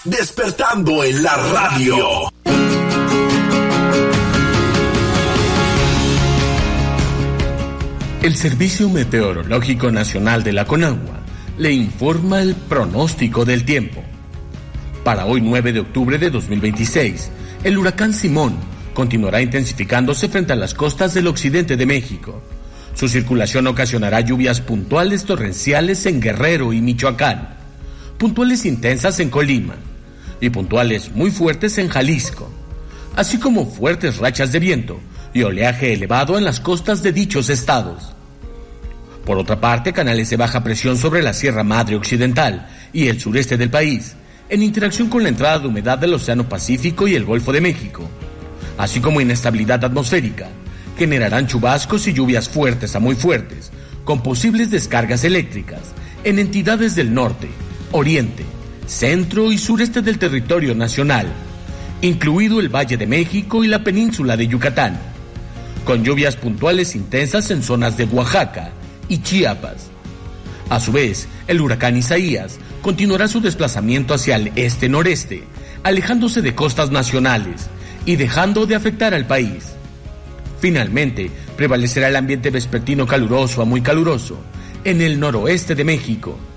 Despertando en la radio. El Servicio Meteorológico Nacional de la Conagua le informa el pronóstico del tiempo. Para hoy 9 de octubre de 2026, el huracán Simón continuará intensificándose frente a las costas del occidente de México. Su circulación ocasionará lluvias puntuales torrenciales en Guerrero y Michoacán, puntuales intensas en Colima y puntuales muy fuertes en Jalisco, así como fuertes rachas de viento y oleaje elevado en las costas de dichos estados. Por otra parte, canales de baja presión sobre la Sierra Madre Occidental y el sureste del país, en interacción con la entrada de humedad del Océano Pacífico y el Golfo de México, así como inestabilidad atmosférica, generarán chubascos y lluvias fuertes a muy fuertes, con posibles descargas eléctricas en entidades del norte, oriente, centro y sureste del territorio nacional, incluido el Valle de México y la península de Yucatán, con lluvias puntuales intensas en zonas de Oaxaca y Chiapas. A su vez, el huracán Isaías continuará su desplazamiento hacia el este-noreste, alejándose de costas nacionales y dejando de afectar al país. Finalmente, prevalecerá el ambiente vespertino caluroso a muy caluroso en el noroeste de México,